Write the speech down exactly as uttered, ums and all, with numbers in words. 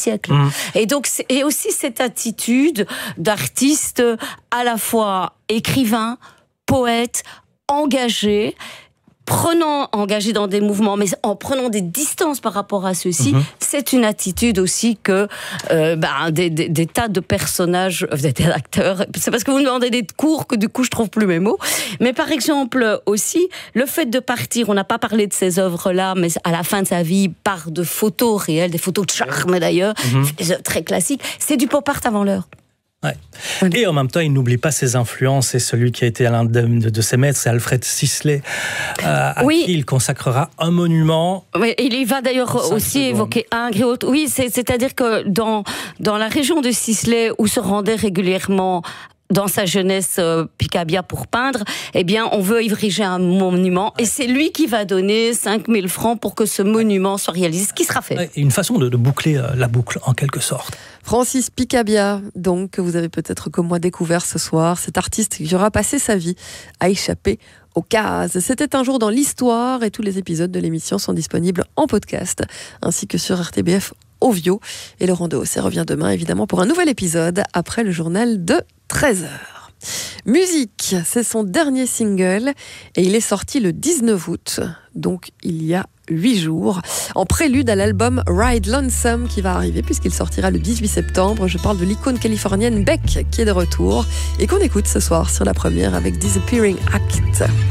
siècle. Mmh. Et donc, et aussi cette attitude d'artiste à la fois écrivain, poète, engagé, prenant, engagé dans des mouvements, mais en prenant des distances par rapport à ceux-ci, mmh. c'est une attitude aussi que euh, bah, des, des, des tas de personnages, des tas d'acteurs, c'est parce que vous me demandez des cours que du coup je trouve plus mes mots, mais par exemple aussi, le fait de partir, on n'a pas parlé de ces œuvres-là, mais à la fin de sa vie, par de photos réelles, des photos de charme d'ailleurs, mmh. très classiques, c'est du pop art avant l'heure. Ouais. Et en même temps, il n'oublie pas ses influences, et celui qui a été l'un de, de, de ses maîtres, c'est Alfred Sisley, euh, à oui. qui il consacrera un monument. Oui, il y va d'ailleurs aussi secondes. évoquer un griot. Oui, c'est, c'est-à-dire que dans, dans la région de Sisley, où se rendait régulièrement dans sa jeunesse euh, Picabia pour peindre, eh bien, on veut ériger un monument, ouais. et c'est lui qui va donner cinq mille francs pour que ce monument soit réalisé, ce qui sera fait. Ouais, une façon de, de boucler euh, la boucle, en quelque sorte. Francis Picabia, donc, que vous avez peut-être comme moi découvert ce soir, cet artiste qui aura passé sa vie à échapper aux cases. C'était un jour dans l'histoire, et tous les épisodes de l'émission sont disponibles en podcast, ainsi que sur R T B F Ovio. Et Laurent Dehausset revient demain, évidemment, pour un nouvel épisode, après le journal de treize heures. Musique, c'est son dernier single, et il est sorti le dix-neuf août, donc il y a huit jours, en prélude à l'album Ride Lonesome qui va arriver, puisqu'il sortira le dix-huit septembre. Je parle de l'icône californienne Beck, qui est de retour, et qu'on écoute ce soir sur la première avec Disappearing Act.